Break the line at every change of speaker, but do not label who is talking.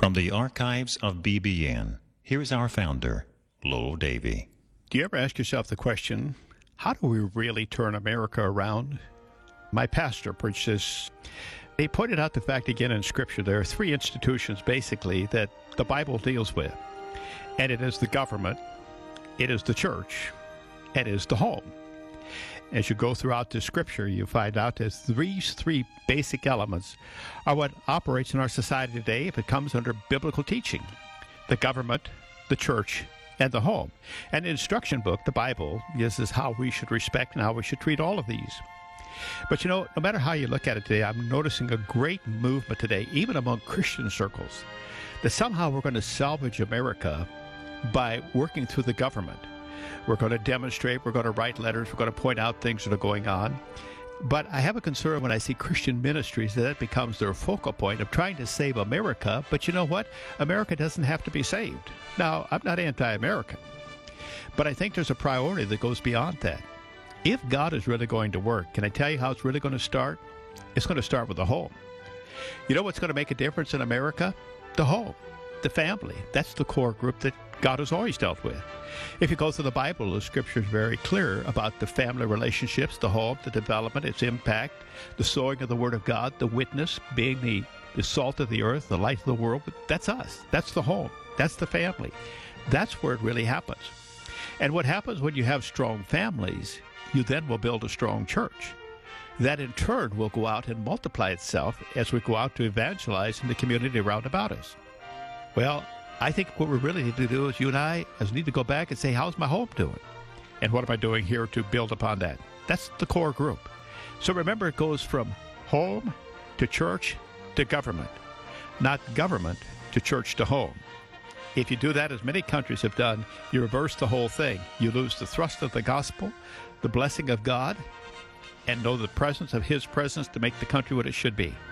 From the archives of BBN, here is our founder, Lowell Davy.
Do you ever ask yourself the question, how do we really turn America around? My pastor preached this. He pointed out the fact again in Scripture, there are three institutions basically that the Bible deals with. And it is the government, it is the church, and it is the home. As you go throughout the Scripture, you find out that these three basic elements are what operates in our society today if it comes under biblical teaching. The government, the church, and the home. And the instruction book, the Bible, is how we should respect and how we should treat all of these. But no matter how you look at it today, I'm noticing a great movement today, even among Christian circles, that somehow we're going to salvage America by working through the government. We're going to demonstrate, we're going to write letters, we're going to point out things that are going on. But I have a concern when I see Christian ministries that becomes their focal point of trying to save America. But you know what? America doesn't have to be saved. Now, I'm not anti-American, but I think there's a priority that goes beyond that. If God is really going to work, can I tell you how it's really going to start? It's going to start with the home. You know what's going to make a difference in America? The home, the family. That's the core group that God has always dealt with. If you go through the Bible, the Scripture is very clear about the family relationships, the home, the development, its impact, the sowing of the Word of God, the witness, being the salt of the earth, the light of the world. That's us. That's the home. That's the family. That's where it really happens. And what happens when you have strong families, you then will build a strong church. That in turn will go out and multiply itself as we go out to evangelize in the community around about us. Well, I think what we really need to do is you and I need to go back and say, how's my home doing? And what am I doing here to build upon that? That's the core group. So remember, it goes from home to church to government, not government to church to home. If you do that, as many countries have done, you reverse the whole thing. You lose the thrust of the gospel, the blessing of God, and know the presence of His presence to make the country what it should be.